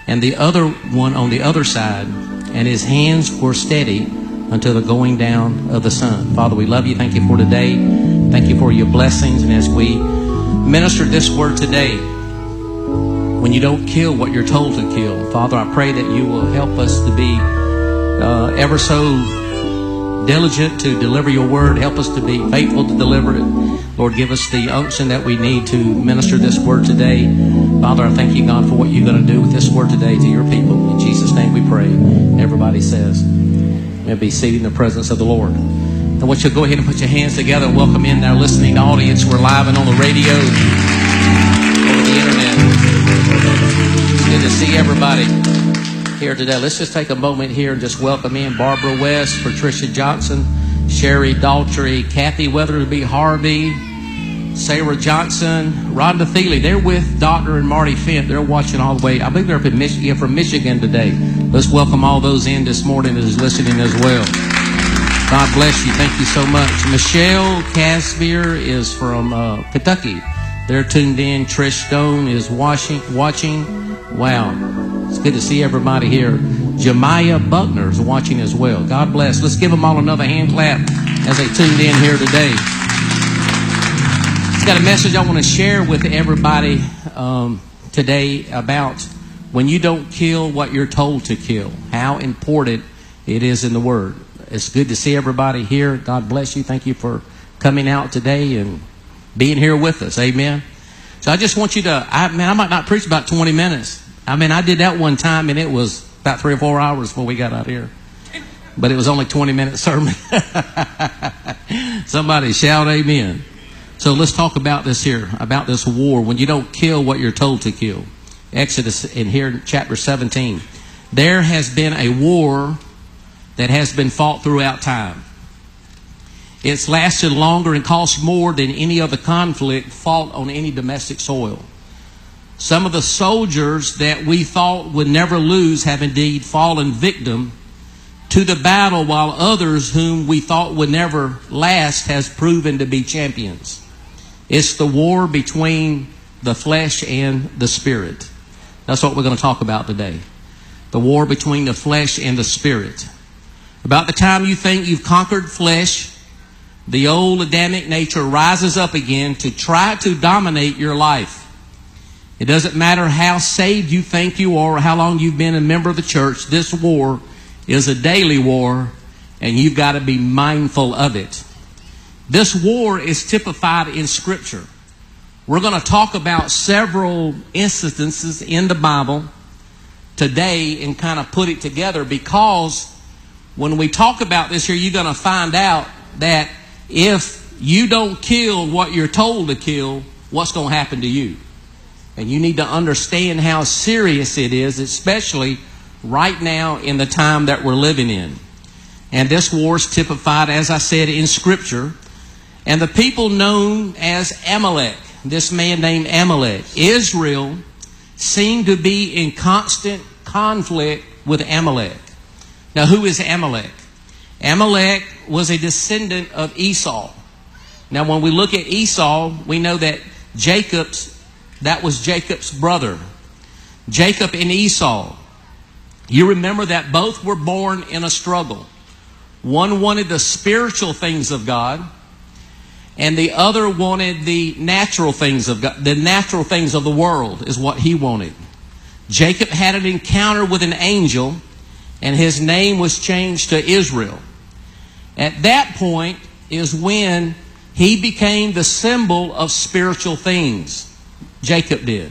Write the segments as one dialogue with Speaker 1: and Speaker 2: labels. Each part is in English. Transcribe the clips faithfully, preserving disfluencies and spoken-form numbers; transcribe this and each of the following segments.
Speaker 1: and the other one on the other side, and his hands were steady until the going down of the sun. Father, we love you. Thank you for today. Thank you for your blessings. And as we minister this word today, when you don't kill what you're told to kill, Father, I pray that you will help us to be uh, ever so diligent to deliver your word. Help us to be faithful to deliver it. Lord, give us the unction that we need to minister this word today. Father, I thank you, God, for what you're going to do with this word today to your people. In Jesus' name we pray. Everybody says, may be seated in the presence of the Lord. I want you to go ahead and put your hands together and welcome in our listening audience. We're live and on the radio, over the internet. It's good to see everybody here today. Let's just take a moment here and just welcome in Barbara West, Patricia Johnson, Sherry Daltrey, Kathy Weatherby Harvey, Sarah Johnson, Rhonda Thiele. They're with Doctor and Marty Fent. They're watching all the way. I believe they're up in Michigan, from Michigan today. Let's welcome all those in this morning that is listening as well. God bless you. Thank you so much. Michelle Casbier is from uh, Kentucky. They're tuned in. Trish Stone is watching. watching. Wow. It's good to see everybody here. Jemiah Buckner is watching as well. God bless. Let's give them all another hand clap as they tuned in here today. I've got a message I want to share with everybody um, today about when you don't kill what you're told to kill, how important it is in the Word. It's good to see everybody here. God bless you. Thank you for coming out today and being here with us. Amen. So I just want you to, I man, I might not preach about twenty minutes. I mean, I did that one time and it was about three or four hours before we got out here. But it was only twenty minute sermon. Somebody shout amen. So let's talk about this here, about this war. When you don't kill what you're told to kill. Exodus in here in chapter seventeen. There has been a war that has been fought throughout time. It's lasted longer and cost more than any other conflict fought on any domestic soil. Some of the soldiers that we thought would never lose have indeed fallen victim to the battle, while others whom we thought would never last has proven to be champions. It's the war between the flesh and the spirit. That's what we're going to talk about today. The war between the flesh and the spirit. About the time you think you've conquered flesh, the old Adamic nature rises up again to try to dominate your life. It doesn't matter how saved you think you are or how long you've been a member of the church. This war is a daily war, and you've got to be mindful of it. This war is typified in Scripture. We're going to talk about several instances in the Bible today and kind of put it together, because when we talk about this here, you're going to find out that if you don't kill what you're told to kill, what's going to happen to you? And you need to understand how serious it is, especially right now in the time that we're living in. And this war is typified, as I said, in Scripture. And the people known as Amalek, this man named Amalek, Israel seemed to be in constant conflict with Amalek. Now, who is Amalek? Amalek was a descendant of Esau. Now, when we look at Esau, we know that Jacob's, that was Jacob's brother. Jacob and Esau. You remember that both were born in a struggle. One wanted the spiritual things of God, and the other wanted the natural things of God. The natural things of the world is what he wanted. Jacob had an encounter with an angel, and his name was changed to Israel. At that point is when he became the symbol of spiritual things. Jacob did.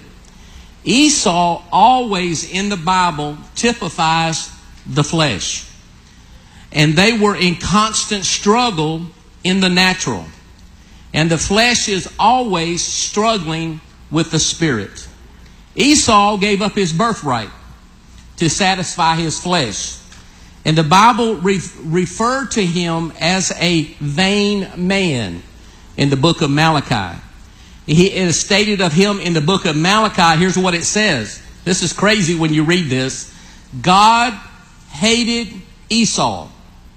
Speaker 1: Esau, always in the Bible, typifies the flesh. And they were in constant struggle in the natural. And the flesh is always struggling with the spirit. Esau gave up his birthright to satisfy his flesh. And the Bible re- referred to him as a vain man in the book of Malachi. He, it is stated of him in the book of Malachi. Here's what it says. This is crazy when you read this. God hated Esau,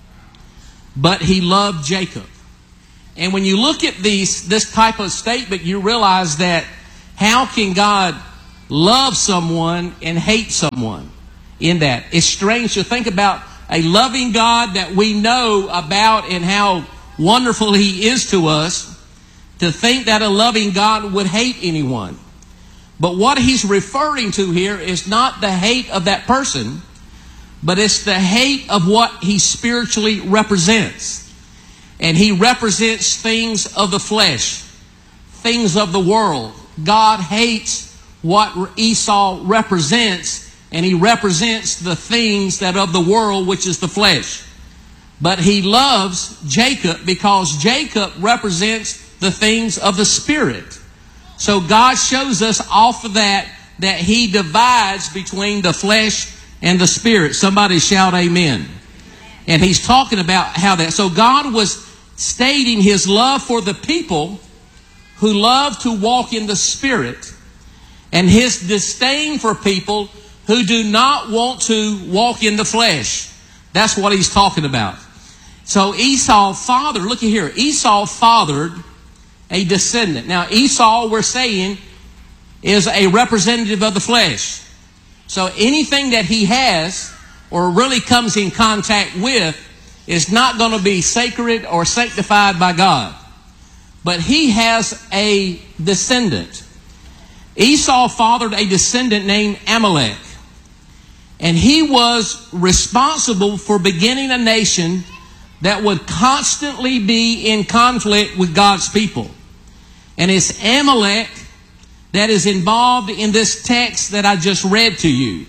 Speaker 1: but he loved Jacob. And when you look at these, this type of statement, you realize that how can God love someone and hate someone in that. It's strange to think about a loving God that we know about and how wonderful He is to us, to think that a loving God would hate anyone. But what He's referring to here is not the hate of that person, but it's the hate of what He spiritually represents. And He represents things of the flesh, things of the world. God hates what Esau represents, and he represents the things that of the world, which is the flesh. But He loves Jacob because Jacob represents the things of the Spirit. So God shows us off of that, that He divides between the flesh and the Spirit. Somebody shout amen. And He's talking about how that. So God was stating His love for the people who love to walk in the Spirit, and His disdain for people who do not want to walk in the flesh. That's what He's talking about. So Esau fathered, look at here, Esau fathered a descendant. Now Esau, we're saying, is a representative of the flesh. So anything that he has or really comes in contact with is not going to be sacred or sanctified by God. But he has a descendant. Esau fathered a descendant named Amalek. And he was responsible for beginning a nation that would constantly be in conflict with God's people. And it's Amalek that is involved in this text that I just read to you.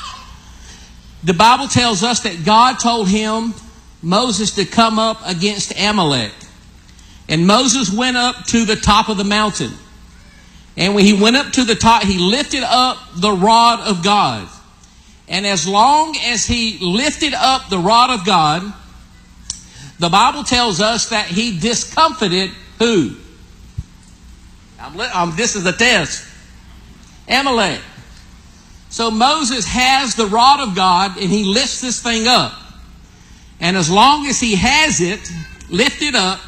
Speaker 1: The Bible tells us that God told him, Moses, to come up against Amalek. And Moses went up to the top of the mountain. And when he went up to the top, he lifted up the rod of God. And as long as he lifted up the rod of God, the Bible tells us that he discomfited who? I'm, I'm, this is a test. Amalek. So Moses has the rod of God and he lifts this thing up. And as long as he has it lifted up,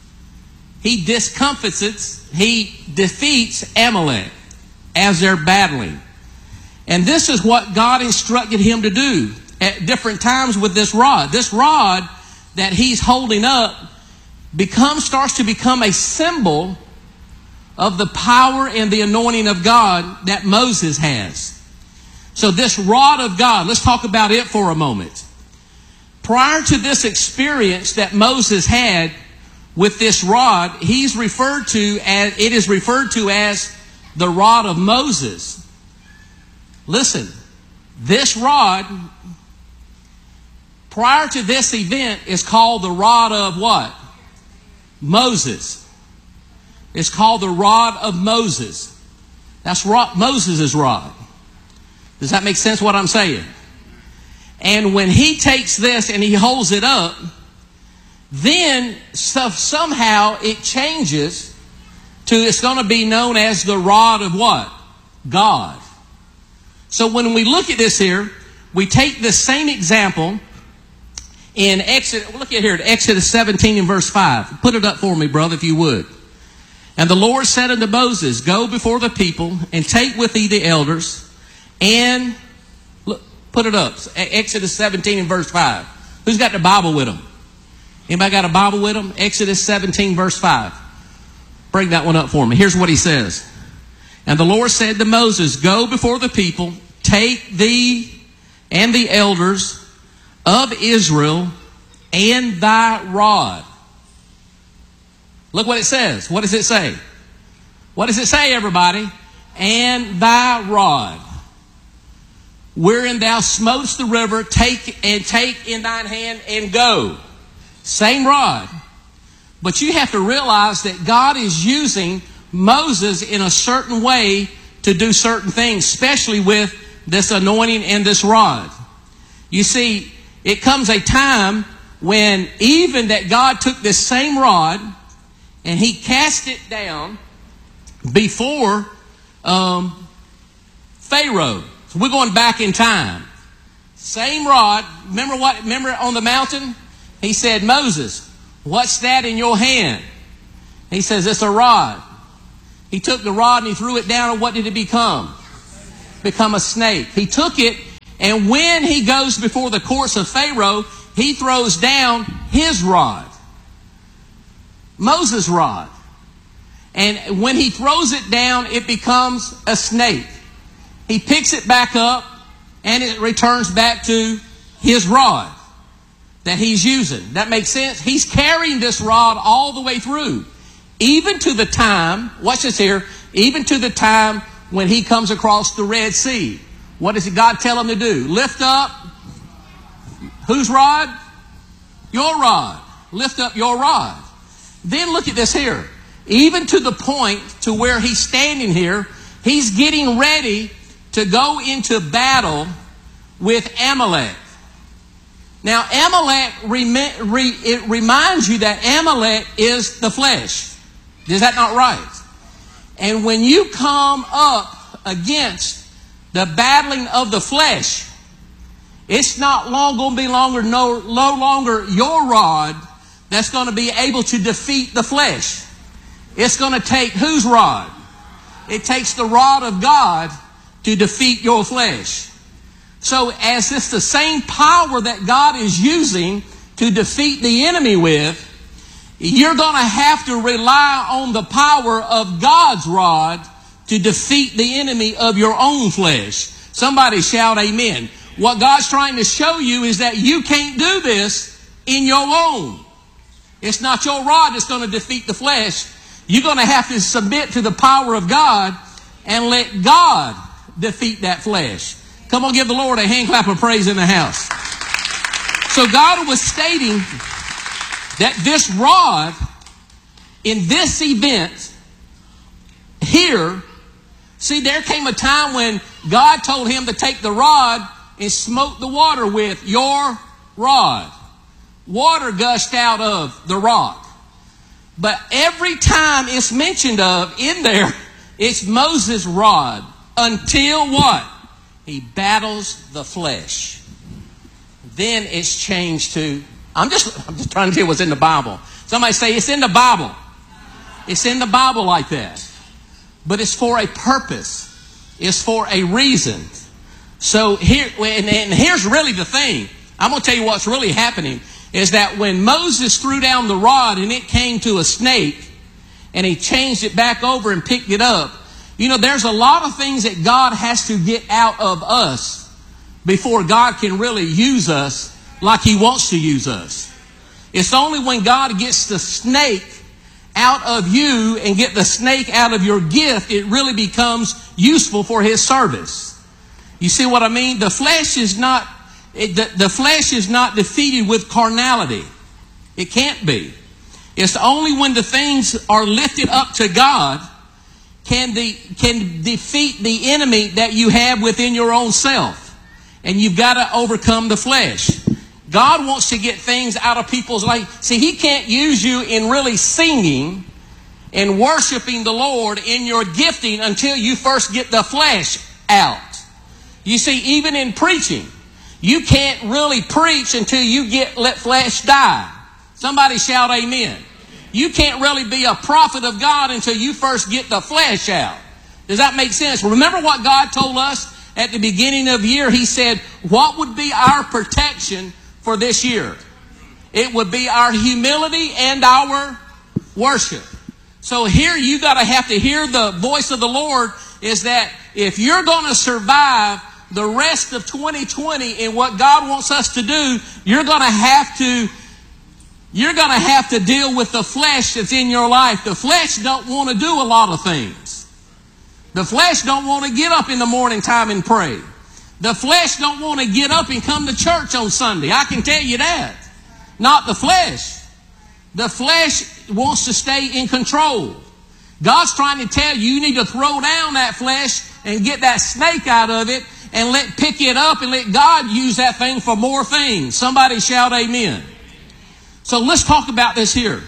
Speaker 1: he discomfits it, he defeats Amalek as they're battling. And this is what God instructed him to do at different times with this rod. This rod that he's holding up becomes, starts to become a symbol of the power and the anointing of God that Moses has. So this rod of God, let's talk about it for a moment. Prior to this experience that Moses had with this rod, he's referred to as, it is referred to as the rod of Moses. Listen, this rod, prior to this event, is called the rod of what? Moses. It's called the rod of Moses. That's rod, Moses' rod. Does that make sense what I'm saying? And when he takes this and he holds it up, then stuff, somehow it changes to, it's going to be known as the rod of what? God. So when we look at this here, we take the same example in Exodus. Look at here, Exodus seventeen and verse five. Put it up for me, brother, if you would. And the Lord said unto Moses, go before the people and take with thee the elders and look, put it up. Exodus seventeen and verse five. Who's got the Bible with them? Anybody got a Bible with them? Exodus seventeen verse five. Bring that one up for me. Here's what he says. And the Lord said to Moses, go before the people, take thee and the elders of Israel and thy rod. Look what it says. What does it say? What does it say, everybody? And thy rod, wherein thou smotest the river, take and take in thine hand and go. Same rod. But you have to realize that God is using Moses in a certain way to do certain things, especially with this anointing and this rod. You see, it comes a time when even that God took this same rod and he cast it down before um, Pharaoh. So we're going back in time. Same rod. Remember what? Remember on the mountain? He said, Moses, what's that in your hand? He says, it's a rod. He took the rod and he threw it down, and what did it become? become a snake. He took it, and when he goes before the courts of Pharaoh, he throws down his rod, Moses' rod. And when he throws it down, it becomes a snake. He picks it back up, and it returns back to his rod that he's using. That makes sense? He's carrying this rod all the way through, even to the time, watch this here, even to the time when he comes across the Red Sea. What does God tell him to do? Lift up whose rod? Your rod. Lift up your rod. Then look at this here. Even to the point to where he's standing here, he's getting ready to go into battle with Amalek. Now, Amalek, it reminds you that Amalek is the flesh. Is that not right? And when you come up against the battling of the flesh, it's not long going to be longer, no, no longer your rod that's going to be able to defeat the flesh. It's going to take whose rod? It takes the rod of God to defeat your flesh. So as it's the same power that God is using to defeat the enemy with, you're going to have to rely on the power of God's rod to defeat the enemy of your own flesh. Somebody shout amen. What God's trying to show you is that you can't do this in your own. It's not your rod that's going to defeat the flesh. You're going to have to submit to the power of God and let God defeat that flesh. Come on, give the Lord a hand clap of praise in the house. So God was stating that this rod in this event here, see, there came a time when God told him to take the rod and smote the water with your rod. Water gushed out of the rock. But every time it's mentioned of in there, it's Moses' rod until what? He battles the flesh. Then it's changed to, I'm just, I'm just trying to tell you what's in the Bible. Somebody say, it's in the Bible. It's in the Bible like that. But it's for a purpose. It's for a reason. So here, and, and here's really the thing. I'm going to tell you what's really happening is that when Moses threw down the rod and it came to a snake and he changed it back over and picked it up, you know, there's a lot of things that God has to get out of us before God can really use us like he wants to use us. It's only when God gets the snake out of you and get the snake out of your gift, it really becomes useful for his service. You see what I mean? The flesh is not, it, the, the flesh is not defeated with carnality. It can't be. It's only when the things are lifted up to God can, de, can defeat the enemy that you have within your own self. And you've got to overcome the flesh. God wants to get things out of people's life. See, he can't use you in really singing and worshiping the Lord in your gifting until you first get the flesh out. You see, even in preaching, you can't really preach until you get let flesh die. Somebody shout amen. You can't really be a prophet of God until you first get the flesh out. Does that make sense? Remember what God told us at the beginning of the year? He said, what would be our protection for this year? It would be our humility and our worship. So here you got to have to hear the voice of the Lord, is that if you're going to survive the rest of twenty twenty in what God wants us to do, you're going to have to you're going to have to deal with the flesh that's in your life. The flesh don't want to do a lot of things. The flesh don't want to get up in the morning time and pray. The flesh don't want to get up and come to church on Sunday. I can tell you that. Not the flesh. The flesh wants to stay in control. God's trying to tell you, you need to throw down that flesh and get that snake out of it and let pick it up and let God use that thing for more things. Somebody shout amen. So let's talk about this here.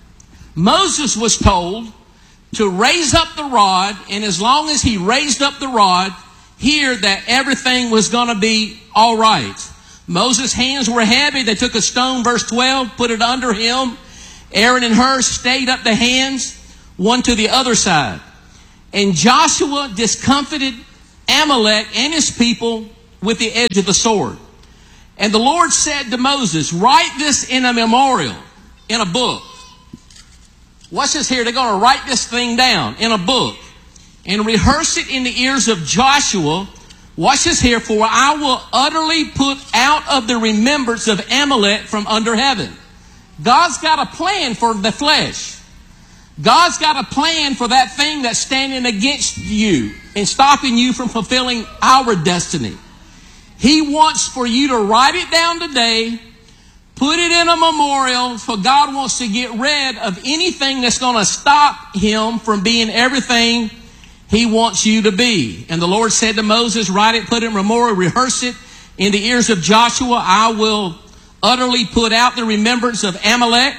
Speaker 1: Moses was told to raise up the rod, and as long as he raised up the rod, hear that everything was going to be all right. Moses' hands were heavy. They took a stone, verse twelve, put it under him. Aaron and Hur stayed up the hands, one to the other side. And Joshua discomfited Amalek and his people with the edge of the sword. And the Lord said to Moses, write this in a memorial, in a book. Watch this here. They're going to write this thing down in a book and rehearse it in the ears of Joshua. Watch this here. For I will utterly put out of the remembrance of Amalek from under heaven. God's got a plan for the flesh. God's got a plan for that thing that's standing against you and stopping you from fulfilling our destiny. He wants for you to write it down today, put it in a memorial, for God wants to get rid of anything that's going to stop him from being everything he wants you to be. And the Lord said to Moses, write it, put it in memorial, rehearse it in the ears of Joshua. I will utterly put out the remembrance of Amalek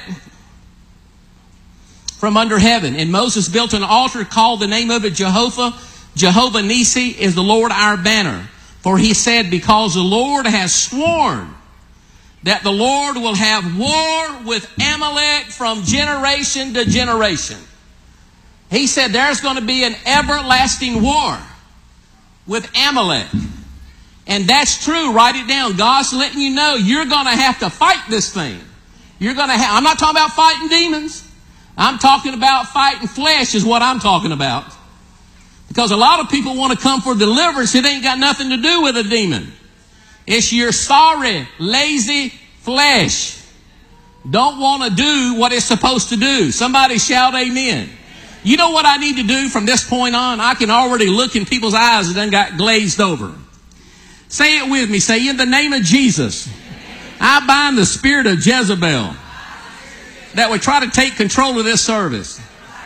Speaker 1: from under heaven. And Moses built an altar, called the name of it Jehovah. Jehovah Nissi is the Lord our banner. For he said, because the Lord has sworn that the Lord will have war with Amalek from generation to generation. He said there's going to be an everlasting war with Amalek. And that's true. Write it down. God's letting you know you're going to have to fight this thing. You're going to have, I'm not talking about fighting demons. I'm talking about fighting flesh is what I'm talking about. Because a lot of people want to come for deliverance. It ain't got nothing to do with a demon. It's your sorry, lazy flesh. Don't want to do what it's supposed to do. Somebody shout amen. You know what I need to do from this point on? I can already look in people's eyes that done got glazed over. Say it with me. Say, in the name of Jesus, I bind the spirit of Jezebel that would try to take control of this service.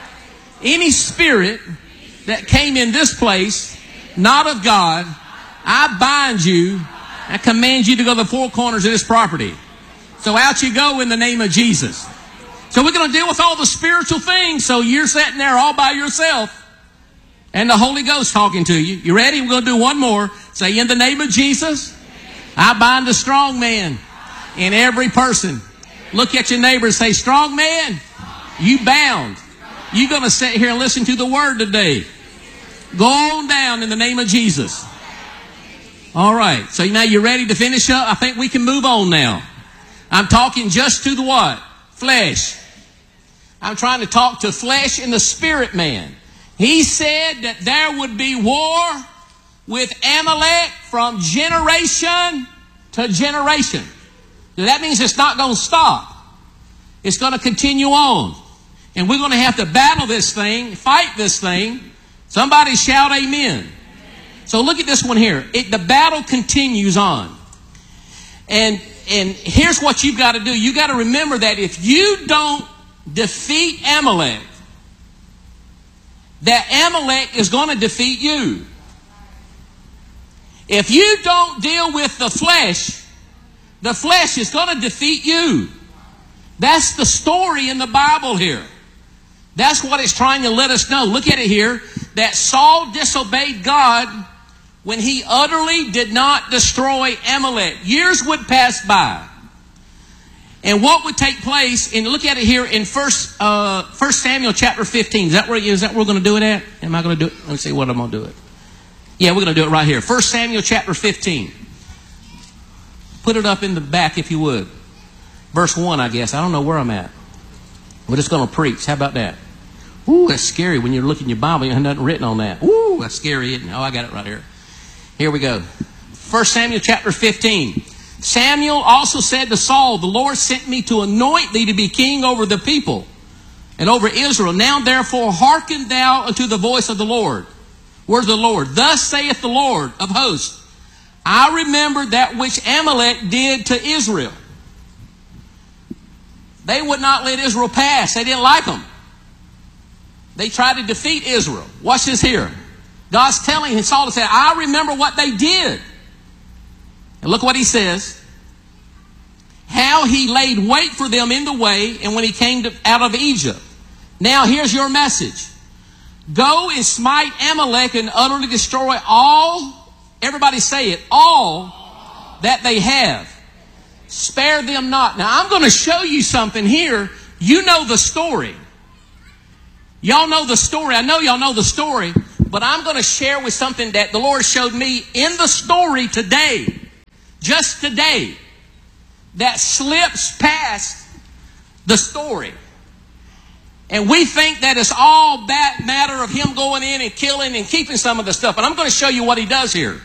Speaker 1: Any spirit that came in this place, not of God, I bind you. I command you to go to the four corners of this property. So out you go in the name of Jesus. So we're going to deal with all the spiritual things. So you're sitting there all by yourself and the Holy Ghost talking to you. You ready? We're going to do one more. Say, in the name of Jesus, I bind the strong man in every person. Look at your neighbor and say, strong man, you bound. You're going to sit here and listen to the word today. Go on down in the name of Jesus. All right. So now you're ready to finish up? I think we can move on now. I'm talking just to the what? Flesh. I'm trying to talk to flesh and the spirit man. He said that there would be war with Amalek from generation to generation. Now that means it's not going to stop. It's going to continue on. And we're going to have to battle this thing, fight this thing. Somebody shout amen. So look at this one here. It, the battle continues on. And, and here's what you've got to do. You've got to remember that if you don't defeat Amalek, that Amalek is going to defeat you. If you don't deal with the flesh, the flesh is going to defeat you. That's the story in the Bible here. That's what it's trying to let us know. Look at it here. That Saul disobeyed God when he utterly did not destroy Amalek. Years would pass by. And what would take place, and look at it here in First uh, First Samuel chapter fifteen. Is that where, is that where we're going to do it at? Am I going to do it? Let me see what I'm going to do it. Yeah, we're going to do it right here. First Samuel chapter fifteen. Put it up in the back if you would. Verse one, I guess. I don't know where I'm at. We're just going to preach. How about that? Ooh, that's scary when you're looking at your Bible. You have nothing written on that. Ooh, that's scary, isn't it? Oh, I got it right here. Here we go. First Samuel chapter fifteen. Samuel also said to Saul, the Lord sent me to anoint thee to be king over the people and over Israel. Now therefore hearken thou unto the voice of the Lord. Where's the Lord? Thus saith the Lord of hosts, I remember that which Amalek did to Israel. They would not let Israel pass. They didn't like them. They tried to defeat Israel. Watch this here. God's telling him, Saul said, I remember what they did. And look what he says. How he laid wait for them in the way and when he came to, out of Egypt. Now here's your message. Go and smite Amalek and utterly destroy all, everybody say it, all that they have. Spare them not. Now I'm going to show you something here. You know the story. Y'all know the story. I know y'all know the story, but I'm going to share with something that the Lord showed me in the story today, just today, that slips past the story. And we think that it's all that matter of him going in and killing and keeping some of the stuff. And I'm going to show you what he does here.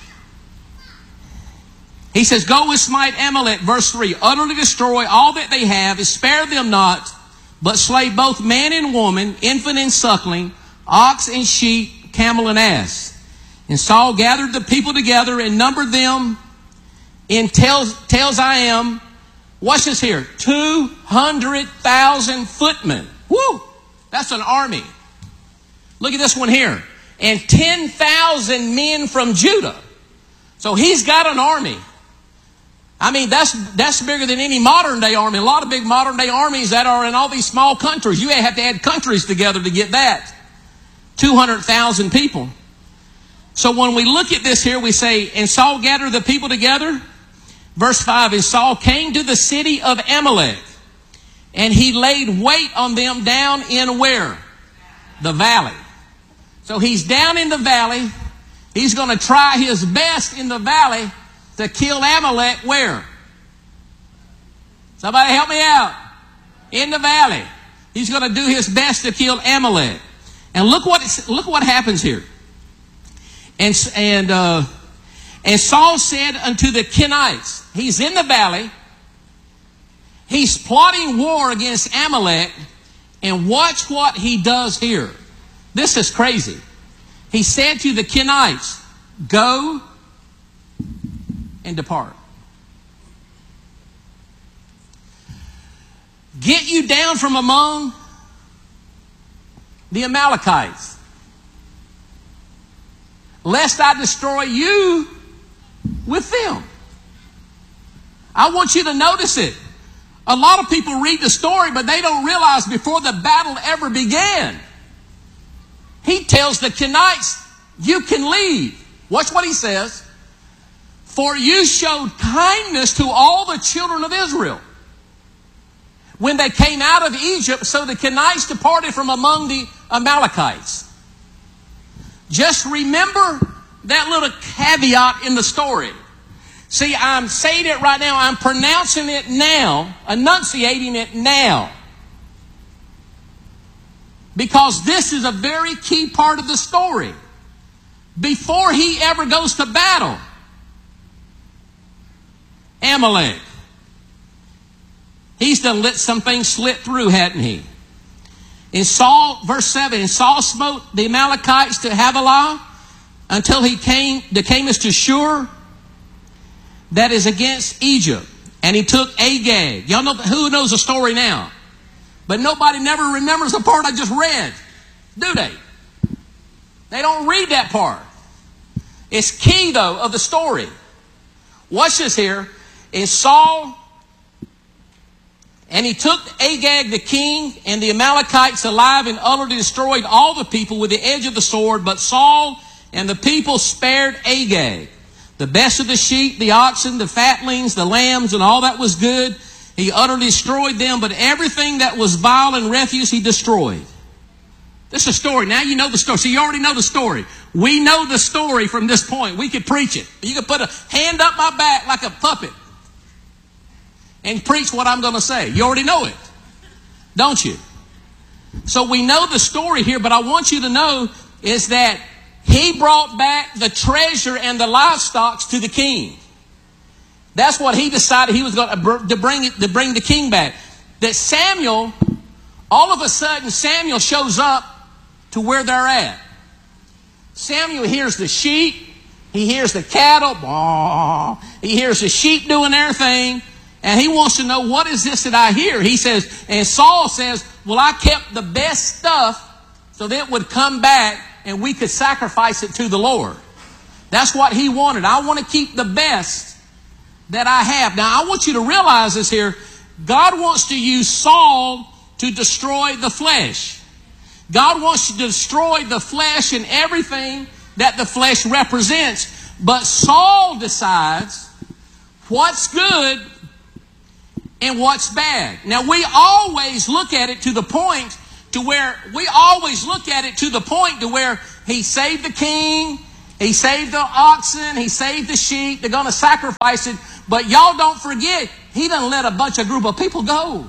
Speaker 1: He says, go and smite Amalek, verse three, utterly destroy all that they have, and spare them not, but slay both man and woman, infant and suckling, ox and sheep, camel and ass. And Saul gathered the people together and numbered them in Tel, Tel-Zaim. Watch this here. two hundred thousand footmen. Woo! That's an army. Look at this one here. And ten thousand men from Judah. So he's got an army. I mean, that's that's bigger than any modern day army. A lot of big modern day armies that are in all these small countries. You have to add countries together to get that. two hundred thousand people. So when we look at this here, we say, and Saul gathered the people together. Verse five, and Saul came to the city of Amalek, and he laid wait on them down in where? The valley. So he's down in the valley. He's going to try his best in the valley to kill Amalek where? Somebody help me out. In the valley. He's going to do his best to kill Amalek. And look what it's, look what happens here. And and uh, and Saul said unto the Kenites, he's in the valley. He's plotting war against Amalek. And watch what he does here. This is crazy. He said to the Kenites, go and depart. Get you down from among the Amalekites, lest I destroy you with them. I want you to notice it. A lot of people read the story, but they don't realize before the battle ever began, he tells the Kenites, you can leave. Watch what he says. For you showed kindness to all the children of Israel when they came out of Egypt, so the Kenites departed from among the Amalekites. Just remember that little caveat in the story. See, I'm saying it right now. I'm pronouncing it now, enunciating it now. Because this is a very key part of the story. Before he ever goes to battle, Amalek, he's done let some things slip through, hadn't he? In Saul, verse seven, and Saul smote the Amalekites to Havilah until he came, the came to Shur, that is against Egypt. And he took Agag. Y'all know, who knows the story now? But nobody never remembers the part I just read. Do they? They don't read that part. It's key, though, of the story. Watch this here. In Saul, and he took Agag the king and the Amalekites alive and utterly destroyed all the people with the edge of the sword. But Saul and the people spared Agag. The best of the sheep, the oxen, the fatlings, the lambs, and all that was good, he utterly destroyed them. But everything that was vile and refuse, he destroyed. This is a story. Now you know the story. So you already know the story. We know the story from this point. We could preach it. You could put a hand up my back like a puppet and preach what I'm going to say. You already know it, don't you? So we know the story here, but I want you to know is that he brought back the treasure and the livestock to the king. That's what he decided he was going to bring it, to bring the king back. That Samuel, all of a sudden, Samuel shows up to where they're at. Samuel hears the sheep. He hears the cattle. Bah. He hears the sheep doing their thing. And he wants to know, what is this that I hear? He says, and Saul says, well, I kept the best stuff so that it would come back and we could sacrifice it to the Lord. That's what he wanted. I want to keep the best that I have. Now, I want you to realize this here. God wants to use Saul to destroy the flesh. God wants to destroy the flesh and everything that the flesh represents. But Saul decides what's good and what's bad. Now, we always look at it to the point to where we always look at it to the point to where he saved the king, he saved the oxen, he saved the sheep, they're going to sacrifice it. But y'all don't forget, he done let a bunch of group of people go.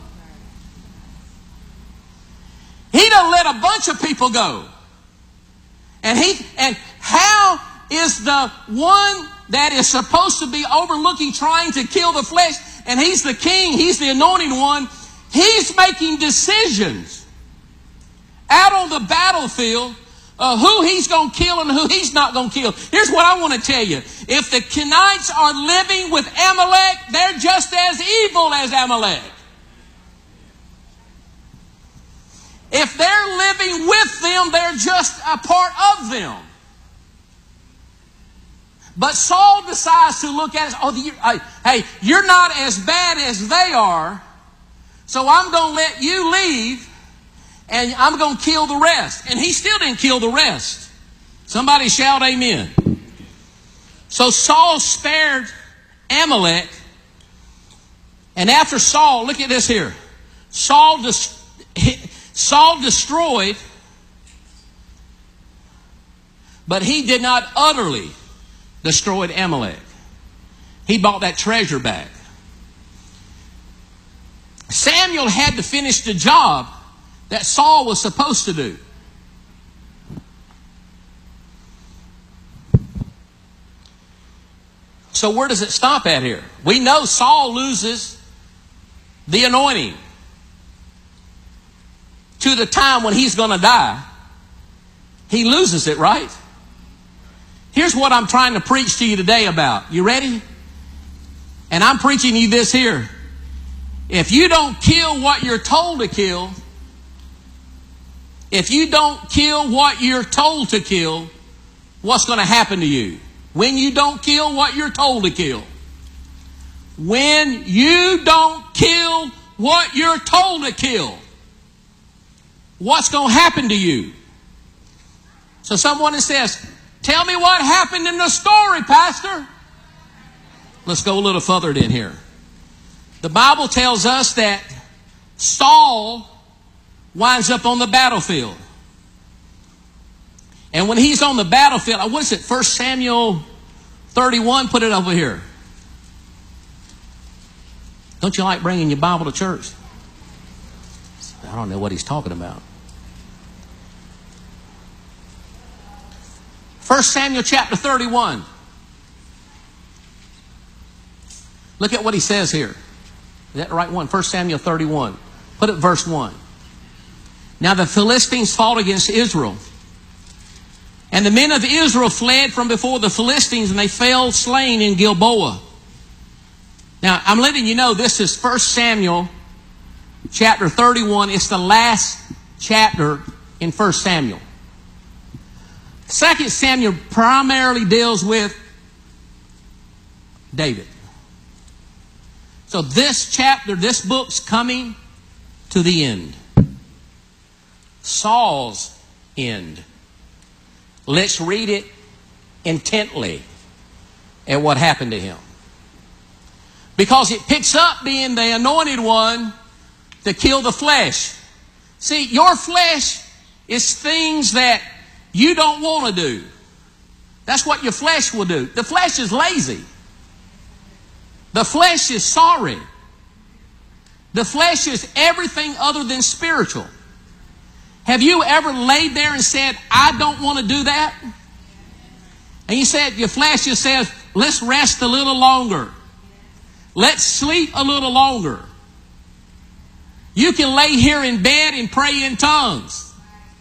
Speaker 1: He done let a bunch of people go. And he and how is the one that is supposed to be overlooking, trying to kill the flesh, and he's the king, he's the anointed one, he's making decisions out on the battlefield of who he's going to kill and who he's not going to kill. Here's what I want to tell you. If the Kenites are living with Amalek, they're just as evil as Amalek. If they're living with them, they're just a part of them. But Saul decides to look at it. Oh, you, uh, hey, you're not as bad as they are, so I'm going to let you leave, and I'm going to kill the rest. And he still didn't kill the rest. Somebody shout amen. So Saul spared Amalek. And after Saul, look at this here. Saul, des- Saul destroyed, but he did not utterly destroy Amalek. He bought that treasure back. Samuel had to finish the job that Saul was supposed to do. So where does it stop at here? We know Saul loses the anointing to the time when he's going to die. He loses it, right? Here's what I'm trying to preach to you today about. You ready? And I'm preaching you this here. If you don't kill what you're told to kill, if you don't kill what you're told to kill, what's going to happen to you? When you don't kill what you're told to kill. When you don't kill what you're told to kill, what's going to happen to you? So someone that says, tell me what happened in the story, Pastor. Let's go a little further in here. The Bible tells us that Saul winds up on the battlefield. And when he's on the battlefield, what is it? First Samuel thirty-one, put it over here. Don't you like bringing your Bible to church? I don't know what he's talking about. First Samuel chapter thirty-one. Look at what he says here. Is that the right one? First Samuel thirty-one. Put it verse one. Now the Philistines fought against Israel. And the men of Israel fled from before the Philistines, and they fell slain in Gilboa. Now, I'm letting you know this is First Samuel chapter thirty-one. It's the last chapter in First Samuel. Second Samuel primarily deals with David. So this chapter, this book's coming to the end. Saul's end. Let's read it intently at what happened to him. Because it picks up being the anointed one to kill the flesh. See, your flesh is things that you don't want to do. That's what your flesh will do. The flesh is lazy. The flesh is sorry. The flesh is everything other than spiritual. Have you ever laid there and said, I don't want to do that? And you said, your flesh just says, let's rest a little longer. Let's sleep a little longer. You can lay here in bed and pray in tongues.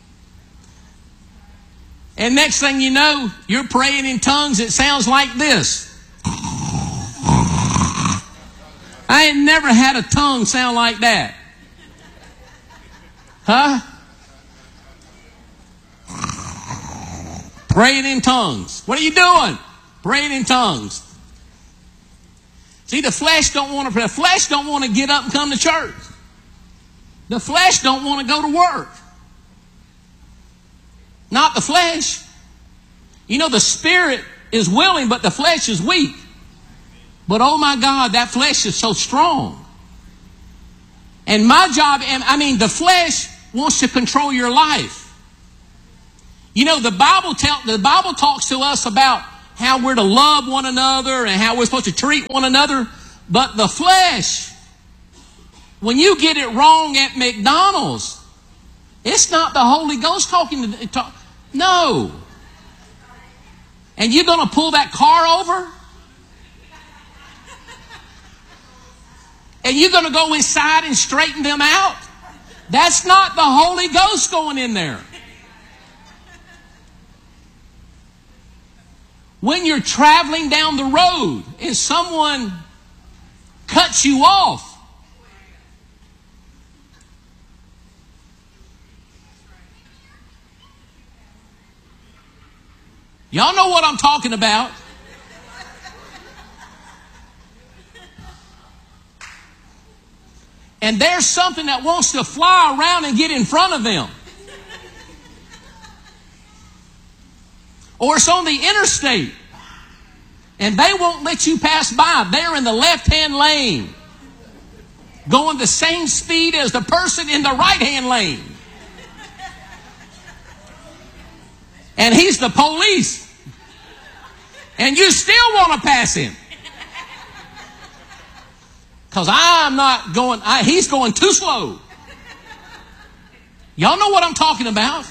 Speaker 1: And next thing you know, you're praying in tongues. It sounds like this. I ain't never had a tongue sound like that. Huh? Praying in tongues. What are you doing? Praying in tongues. See, the flesh don't want to. The flesh don't want to get up and come to church. The flesh don't want to go to work. Not the flesh. You know, the spirit is willing, but the flesh is weak. But oh my God, that flesh is so strong. And my job, I mean, the flesh wants to control your life. You know, the Bible tell, the Bible talks to us about how we're to love one another and how we're supposed to treat one another. But the flesh, when you get it wrong at McDonald's, it's not the Holy Ghost talking to, talk, no. And you're going to pull that car over? And you're going to go inside and straighten them out? That's not the Holy Ghost going in there. When you're traveling down the road and someone cuts you off, y'all know what I'm talking about. And there's something that wants to fly around and get in front of them. Or it's on the interstate and they won't let you pass by. They're in the left-hand lane going the same speed as the person in the right-hand lane. And he's the police. And you still want to pass him. Because I'm not going, I, he's going too slow. Y'all know what I'm talking about.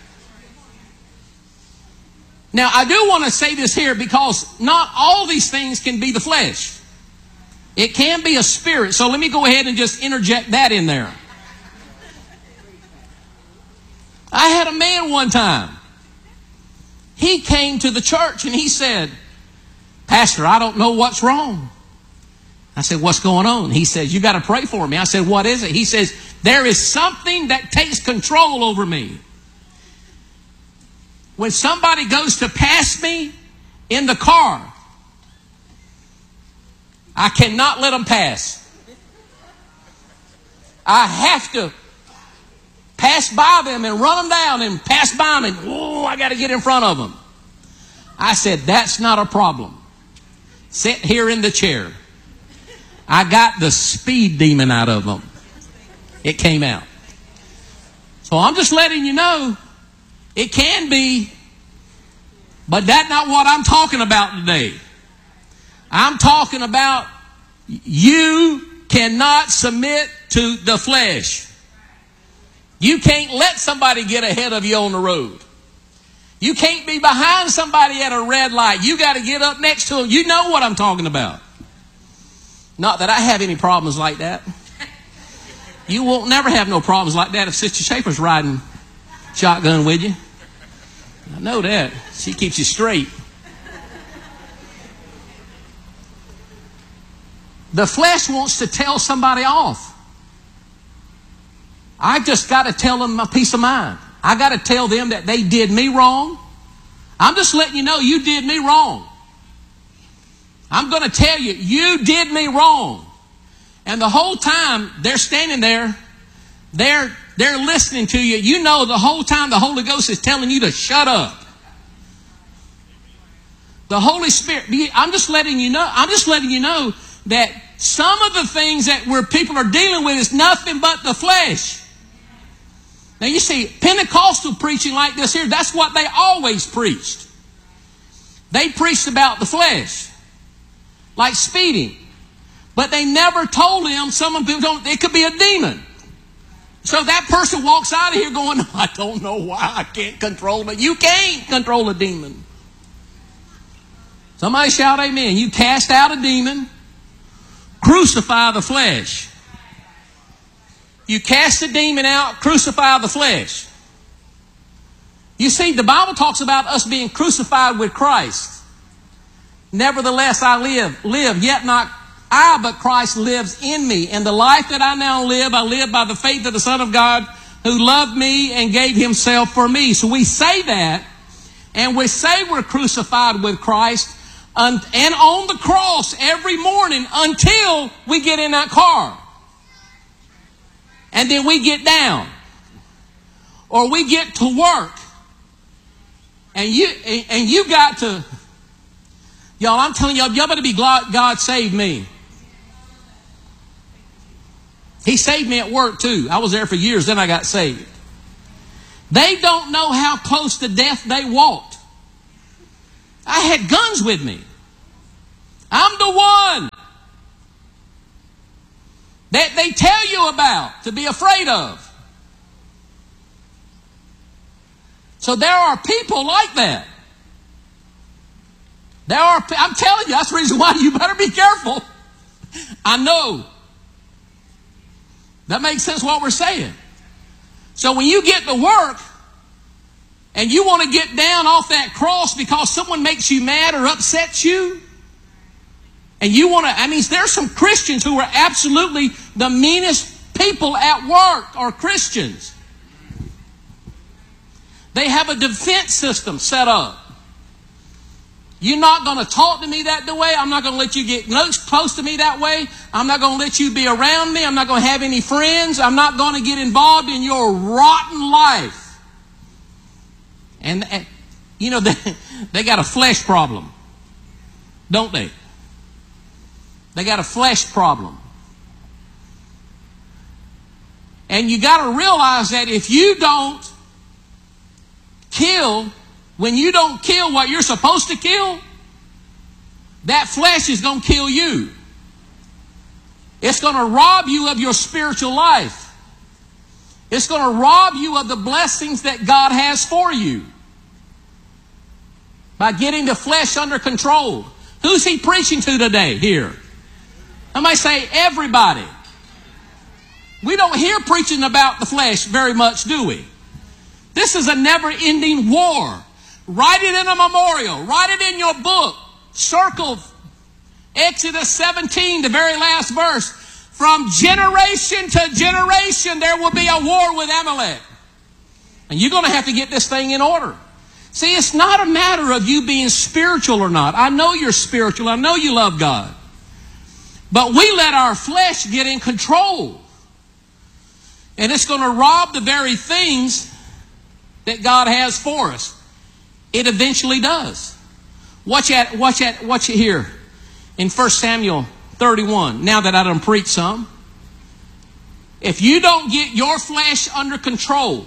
Speaker 1: Now, I do want to say this here because not all these things can be the flesh. It can be a spirit. So let me go ahead and just interject that in there. I had a man one time. He came to the church and he said, Pastor, I don't know what's wrong. I said, what's going on? He says, you got to pray for me. I said, what is it? He says, there is something that takes control over me. When somebody goes to pass me in the car, I cannot let them pass. I have to pass by them and run them down and pass by them and, oh, I got to get in front of them. I said, that's not a problem. Sit here in the chair. I got the speed demon out of them. It came out. So I'm just letting you know, it can be, but that's not what I'm talking about today. I'm talking about you cannot submit to the flesh. You can't let somebody get ahead of you on the road. You can't be behind somebody at a red light. You got to get up next to them. You know what I'm talking about. Not that I have any problems like that. You won't never have no problems like that if Sister Schaefer's riding shotgun with you. I know that. She keeps you straight. The flesh wants to tell somebody off. I just got to tell them my peace of mind. I got to tell them that they did me wrong. I'm just letting you know you did me wrong. I'm going to tell you, you did me wrong. And the whole time they're standing there, they're, they're listening to you. You know the whole time the Holy Ghost is telling you to shut up. The Holy Spirit, I'm just letting you know, I'm just letting you know that some of the things that where people are dealing with is nothing but the flesh. Now you see, Pentecostal preaching like this here, that's what they always preached. They preached about the flesh. Like speeding. But they never told him, some of them don't, it could be a demon. So that person walks out of here going, I don't know why I can't control it. You can't control a demon. Somebody shout amen. You cast out a demon, crucify the flesh. You cast the demon out, crucify the flesh. You see, the Bible talks about us being crucified with Christ. Nevertheless, I live, live, yet not I, but Christ lives in me. And the life that I now live, I live by the faith of the Son of God who loved me and gave himself for me. So we say that, and we say we're crucified with Christ and on the cross every morning until we get in that car. And then we get down. Or we get to work. And you, and you got to... Y'all, I'm telling y'all, y'all better be glad God saved me. He saved me at work too. I was there for years, then I got saved. They don't know how close to death they walked. I had guns with me. I'm the one that they tell you about to be afraid of. So there are people like that. There are, I'm telling you, that's the reason why you better be careful. I know. That makes sense what we're saying. So when you get to work and you want to get down off that cross because someone makes you mad or upsets you, and you want to, I mean, there's some Christians who are absolutely the meanest people at work are Christians. They have a defense system set up. You're not going to talk to me that way. I'm not going to let you get close to me that way. I'm not going to let you be around me. I'm not going to have any friends. I'm not going to get involved in your rotten life. And, and you know, they, they got a flesh problem, don't they? They got a flesh problem. And you got to realize that if you don't kill, when you don't kill what you're supposed to kill, that flesh is going to kill you. It's going to rob you of your spiritual life. It's going to rob you of the blessings that God has for you by getting the flesh under control. Who's he preaching to today here? I might say everybody. We don't hear preaching about the flesh very much, do we? This is a never-ending war. Write it in a memorial. Write it in your book. Circle Exodus seventeen, the very last verse. From generation to generation, there will be a war with Amalek. And you're going to have to get this thing in order. See, it's not a matter of you being spiritual or not. I know you're spiritual. I know you love God. But we let our flesh get in control. And it's going to rob the very things that God has for us. It eventually does. Watch at, watch at, watch it here in First Samuel thirty-one. Now that I done preached some. If you don't get your flesh under control,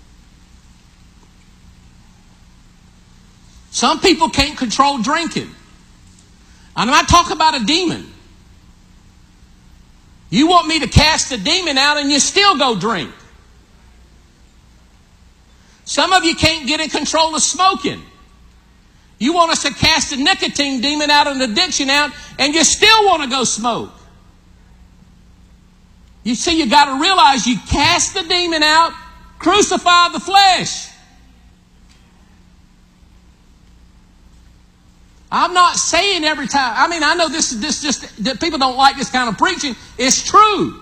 Speaker 1: some people can't control drinking. I'm not talking about a demon. You want me to cast a demon out and you still go drink. Some of you can't get in control of smoking. You want us to cast a nicotine demon out, an addiction out, and you still want to go smoke. You see, you got to realize you cast the demon out, crucify the flesh. I'm not saying every time. I mean, I know this is this just that people don't like this kind of preaching. It's true.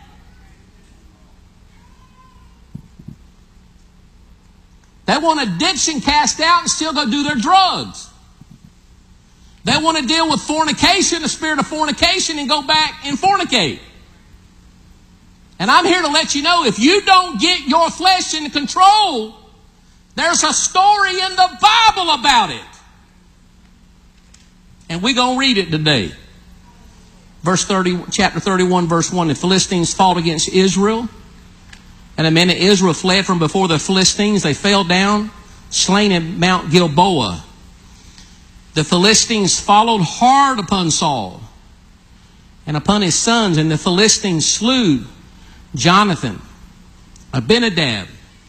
Speaker 1: They want addiction cast out and still go do their drugs. They want to deal with fornication, the spirit of fornication, and go back and fornicate. And I'm here to let you know, if you don't get your flesh in control, there's a story in the Bible about it. And we're going to read it today. Verse thirty, chapter thirty-one, verse one. The Philistines fought against Israel. And the men of Israel fled from before the Philistines. They fell down, slain at Mount Gilboa. The Philistines followed hard upon Saul and upon his sons. And the Philistines slew Jonathan, Abinadab,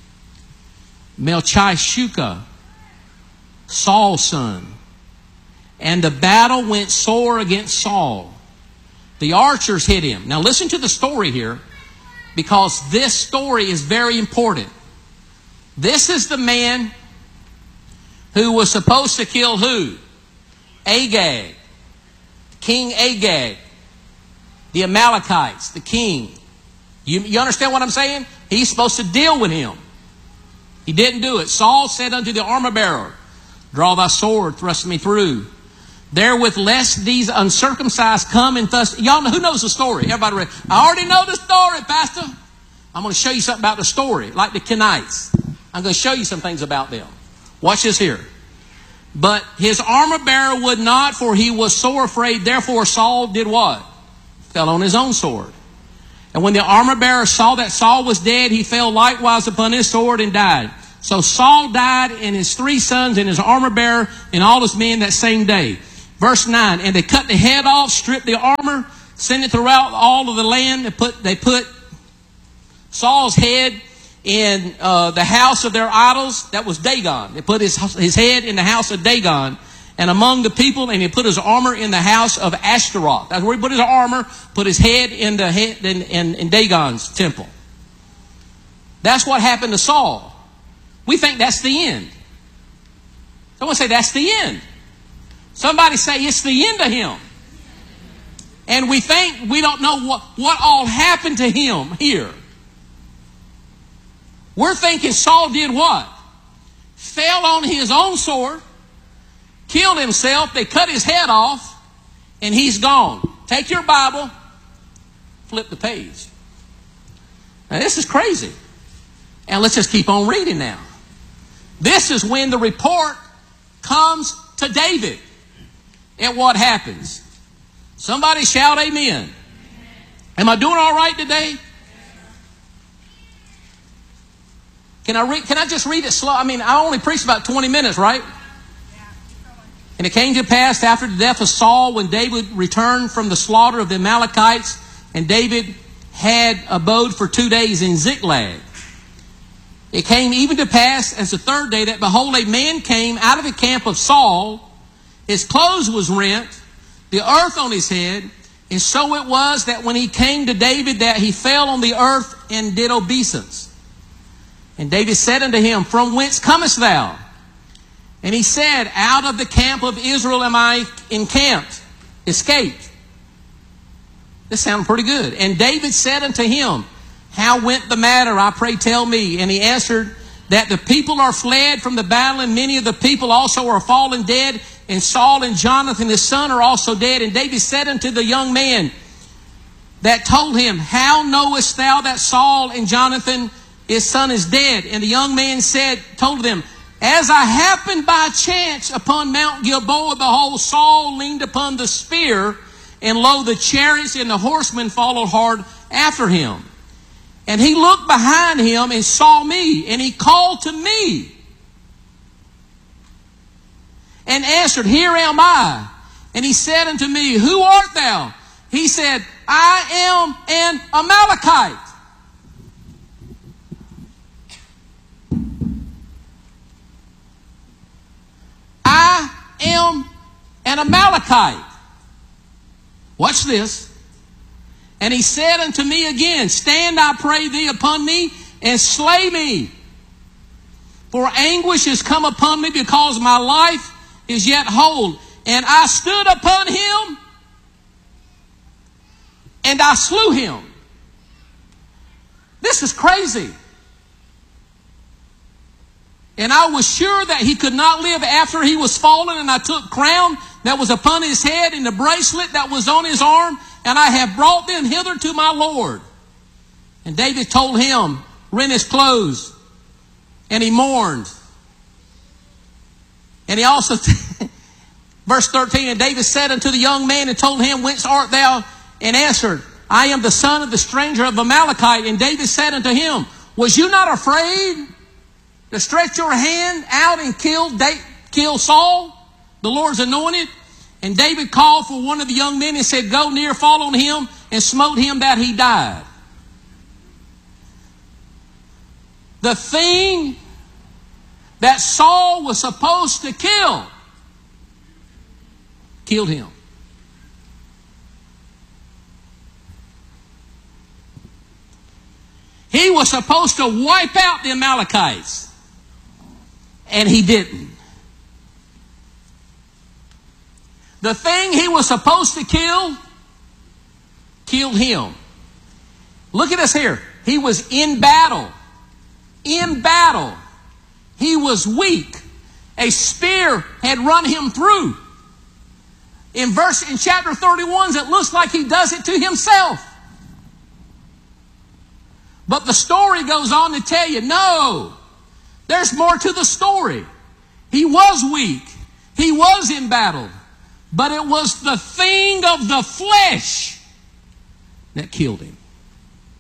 Speaker 1: Melchishua, Saul's son. And the battle went sore against Saul. The archers hit him. Now listen to the story here, because this story is very important. This is the man who was supposed to kill who? Agag. King Agag. The Amalekites, the king. You, you understand what I'm saying? He's supposed to deal with him. He didn't do it. Saul said unto the armor bearer, draw thy sword, thrust me through. Therewith lest these uncircumcised come and thus... Y'all know, who knows the story? Everybody read. I already know the story, Pastor. I'm going to show you something about the story, like the Kenites. I'm going to show you some things about them. Watch this here. But his armor bearer would not, for he was sore afraid. Therefore Saul did what? Fell on his own sword. And when the armor bearer saw that Saul was dead, he fell likewise upon his sword and died. So Saul died, and his three sons, and his armor bearer, and all his men that same day. Verse nine, and they cut the head off, stripped the armor, sent it throughout all of the land. They put, they put Saul's head in uh, the house of their idols. That was Dagon. They put his, his head in the house of Dagon. And among the people, and he put his armor in the house of Ashtaroth. That's where he put his armor, put his head in the head in, in, in Dagon's temple. That's what happened to Saul. We think that's the end. Someone say that's the end. Somebody say it's the end of him. And we think we don't know what, what all happened to him here. We're thinking Saul did what? Fell on his own sword, killed himself, they cut his head off, and he's gone. Take your Bible, flip the page. Now this is crazy. And let's just keep on reading now. This is when the report comes to David. And what happens? Somebody shout amen. Am I doing all right today? Can I read, can I just read it slow? I mean, I only preached about twenty minutes, right? And it came to pass after the death of Saul, when David returned from the slaughter of the Amalekites, and David had abode for two days in Ziklag. It came even to pass as the third day that, behold, a man came out of the camp of Saul. His clothes was rent, the earth on his head. And so it was that when he came to David, that he fell on the earth and did obeisance. And David said unto him, from whence comest thou? And he said, out of the camp of Israel am I encamped, escaped. This sounds pretty good. And David said unto him, how went the matter? I pray tell me. And he answered, that the people are fled from the battle, and many of the people also are fallen dead. And Saul and Jonathan his son are also dead. And David said unto the young man that told him, how knowest thou that Saul and Jonathan his son is dead? And the young man said, told them, as I happened by chance upon Mount Gilboa, behold, Saul leaned upon the spear, and lo, the chariots and the horsemen followed hard after him. And he looked behind him and saw me, and he called to me and answered, here am I. And he said unto me, who art thou? He said, I am an Amalekite. I am an Amalekite. Watch this. And he said unto me again, stand, I pray thee, upon me, and slay me. For anguish is come upon me, because my life is yet whole. And I stood upon him, and I slew him. This is crazy. And I was sure that he could not live after he was fallen. And I took crown that was upon his head, and the bracelet that was on his arm, and I have brought them hither to my Lord. And David told him, rent his clothes, and he mourned. And he also, verse thirteen, and David said unto the young man and told him, whence art thou? And answered, I am the son of the stranger of Amalekite. And David said unto him, was you not afraid to stretch your hand out and kill, kill Saul, the Lord's anointed? And David called for one of the young men and said, go near, fall on him, and smote him that he died. The thing that Saul was supposed to kill, killed him. He was supposed to wipe out the Amalekites, and he didn't. The thing he was supposed to kill, killed him. Look at us here. He was in battle. In battle. He was weak. A spear had run him through. In verse, in chapter thirty-one, it looks like he does it to himself. But the story goes on to tell you, no, there's more to the story. He was weak. He was in battle. But it was the thing of the flesh that killed him.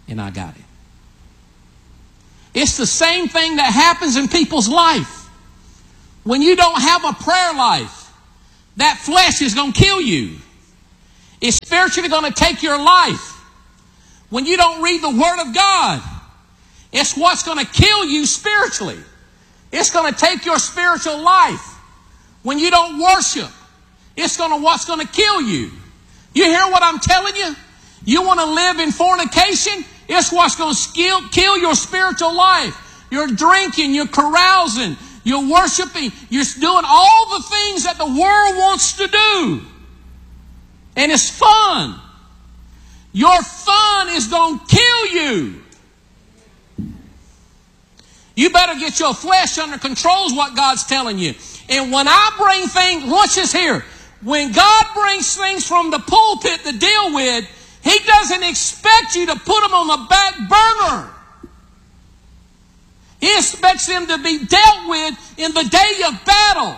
Speaker 1: and I got it. It's the same thing that happens in people's life. When you don't have a prayer life, that flesh is going to kill you. It's spiritually going to take your life. When you don't read the Word of God, it's what's going to kill you spiritually. It's going to take your spiritual life. When you don't worship, it's going to what's going to kill you. You hear what I'm telling you? You want to live in fornication? It's what's going to kill your spiritual life. You're drinking, you're carousing, you're worshiping, you're doing all the things that the world wants to do. And it's fun. Your fun is going to kill you. You better get your flesh under control is what God's telling you. And when I bring things, watch this here. When God brings things from the pulpit to deal with, He doesn't expect you to put them on the back burner. He expects them to be dealt with in the day of battle.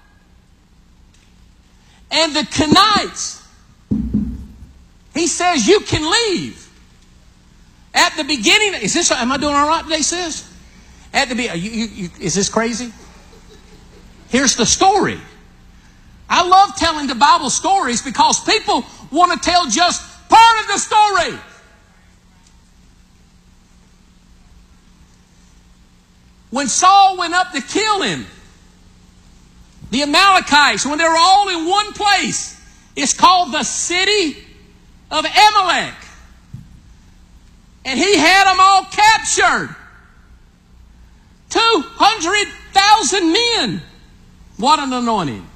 Speaker 1: And the Kenites, He says you can leave. At the beginning, is this, am I doing all right today, sis? At the beginning, you, you, you, is this crazy? Here's the story. I love telling the Bible stories because people want to tell just part of the story. When Saul went up to kill him, the Amalekites, when they were all in one place, it's called the city of Amalek. And he had them all captured. two hundred thousand men. What an anointing.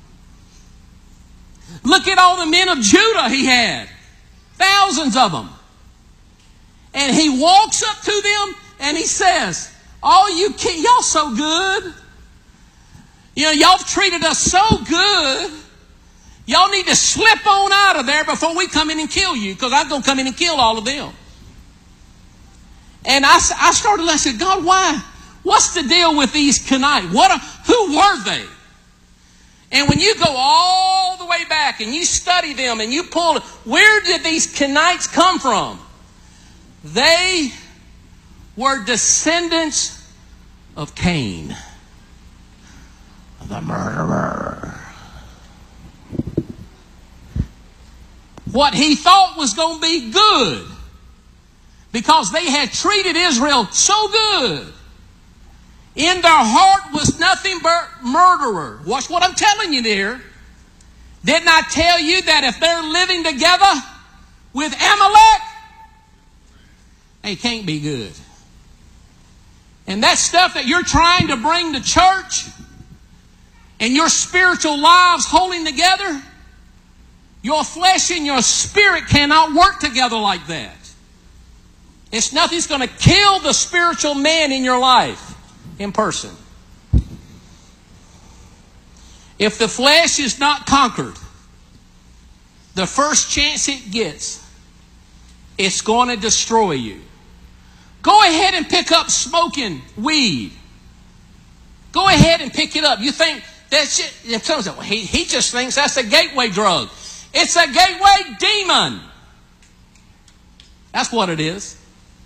Speaker 1: Look at all the men of Judah he had. Thousands of them. And he walks up to them and he says, oh, you can't, y'all so good. You know, y'all treated us so good. Y'all need to slip on out of there before we come in and kill you, because I'm going to come in and kill all of them. And I, I started, I said, God, why? What's the deal with these Kenites? What are, who were they? And when you go all the way back and you study them and you pull, where did these Kenites come from? They were descendants of Cain, the murderer. What he thought was going to be good, because they had treated Israel so good, in their heart was nothing but murderer. Watch what I'm telling you there. Didn't I tell you that if they're living together with Amalek, they can't be good? And that stuff that you're trying to bring to church and your spiritual lives holding together, your flesh and your spirit cannot work together like that. It's nothing's going to kill the spiritual man in your life in person. If the flesh is not conquered, the first chance it gets, it's going to destroy you. Go ahead and pick up smoking weed. Go ahead and pick it up. You think that's it? Someone says, well, he, he just thinks that's a gateway drug. It's a gateway demon. That's what it is.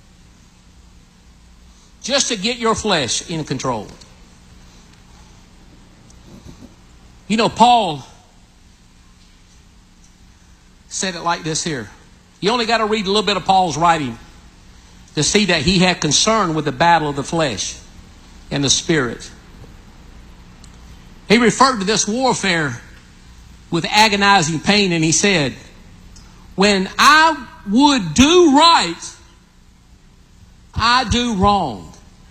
Speaker 1: Just to get your flesh in control. You know, Paul said it like this here. You only got to read a little bit of Paul's writing to see that he had concern with the battle of the flesh and the spirit. He referred to this warfare with agonizing pain, and he said, when I would do right, I do wrong.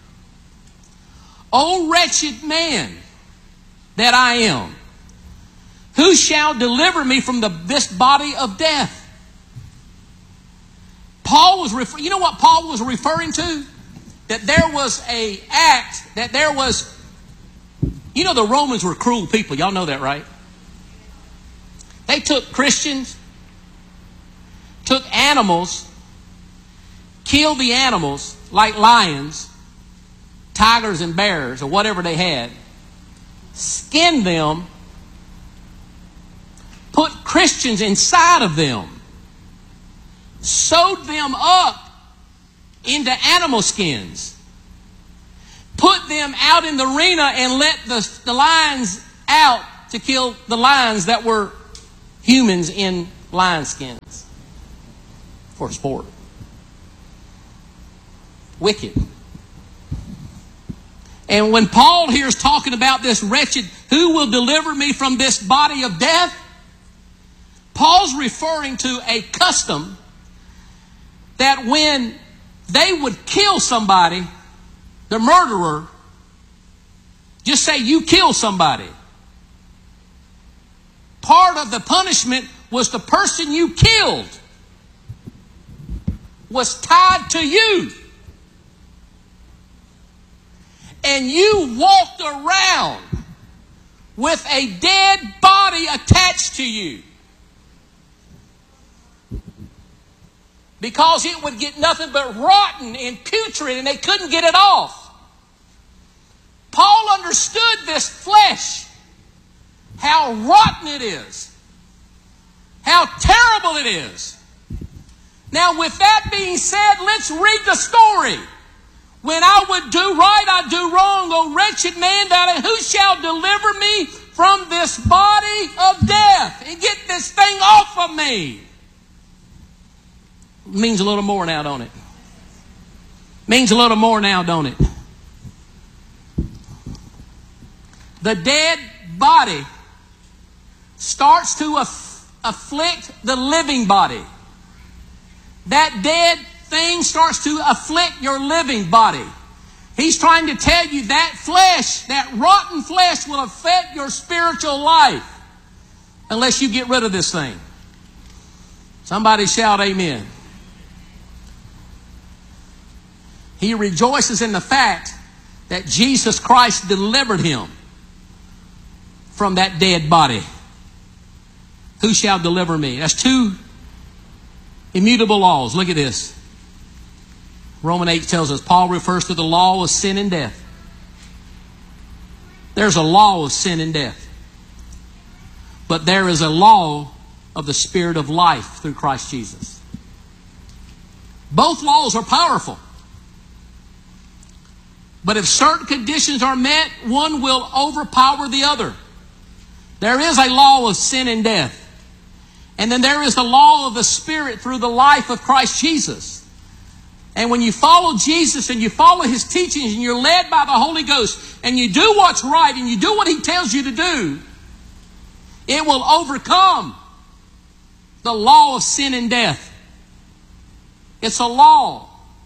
Speaker 1: O wretched man that I am, who shall deliver me from the, this body of death? Paul was, refer- you know what Paul was referring to? That there was a act, that there was, you know the Romans were cruel people. Y'all know that, right? They took Christians, took animals, killed the animals like lions, tigers and bears, or whatever they had, skinned them, put Christians inside of them, sewed them up into animal skins. Put them out in the arena and let the, the lions out to kill the lions that were humans in lion skins for sport. Wicked. And when Paul here is talking about this wretched, who will deliver me from this body of death? Paul's referring to a custom that when they would kill somebody, the murderer, just say you kill somebody. Part of the punishment was the person you killed was tied to you. And you walked around with a dead body attached to you. Because it would get nothing but rotten and putrid and they couldn't get it off. Paul understood this flesh, how rotten it is, how terrible it is. Now with that being said, let's read the story. When I would do right, I do wrong. O wretched man, that who shall deliver me from this body of death and get this thing off of me? Means a little more now, don't it? Means a little more now, don't it? The dead body starts to aff- afflict the living body. That dead thing starts to afflict your living body. He's trying to tell you that flesh, that rotten flesh, will affect your spiritual life unless you get rid of this thing. Somebody shout amen. He rejoices in the fact that Jesus Christ delivered him from that dead body. Who shall deliver me? That's two immutable laws. Look at this. Romans eight tells us, Paul refers to the law of sin and death. There's a law of sin and death. But there is a law of the Spirit of life through Christ Jesus. Both laws are powerful. But if certain conditions are met, one will overpower the other. There is a law of sin and death. And then there is the law of the Spirit through the life of Christ Jesus. And when you follow Jesus and you follow His teachings and you're led by the Holy Ghost and you do what's right and you do what He tells you to do, it will overcome the law of sin and death. It's a law.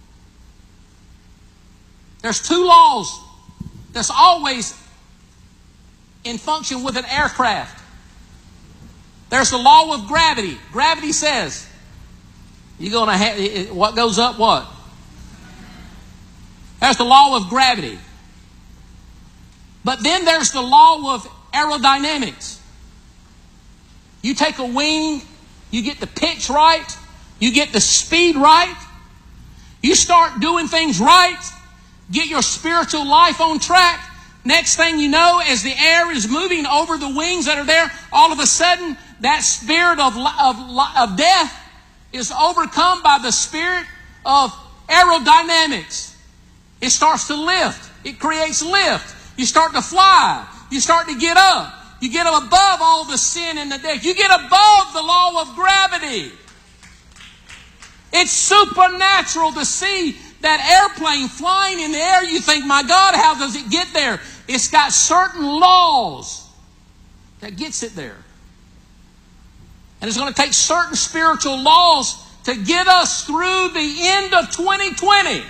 Speaker 1: There's two laws that's always in function with an aircraft. There's the law of gravity. Gravity says, you're going to have, what goes up, what? There's the law of gravity. But then there's the law of aerodynamics. You take a wing, you get the pitch right, you get the speed right, you start doing things right, get your spiritual life on track. Next thing you know, as the air is moving over the wings that are there, all of a sudden, that spirit of, of, of death is overcome by the spirit of aerodynamics. It starts to lift. It creates lift. You start to fly. You start to get up. You get above all the sin and the death. You get above the law of gravity. It's supernatural to see that airplane flying in the air. You think, my God, how does it get there? It's got certain laws that gets it there. And it's going to take certain spiritual laws to get us through the end of twenty twenty.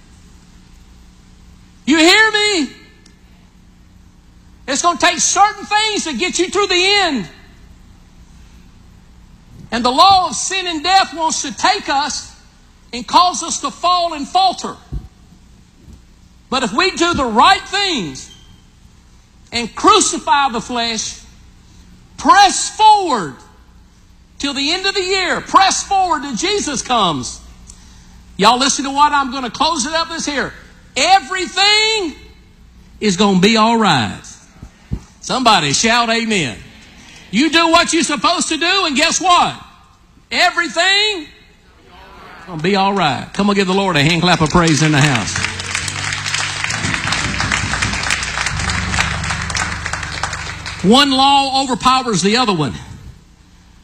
Speaker 1: You hear me? It's going to take certain things to get you through the end. And the law of sin and death wants to take us and cause us to fall and falter. But if we do the right things and crucify the flesh, press forward till the end of the year, press forward till Jesus comes. Y'all listen to what I'm going to close it up this here. Everything is going to be all right. Somebody shout amen. You do what you're supposed to do, and guess what? Everything Gonna be all right. Come on, give the Lord a hand clap of praise in the house. One law overpowers the other one.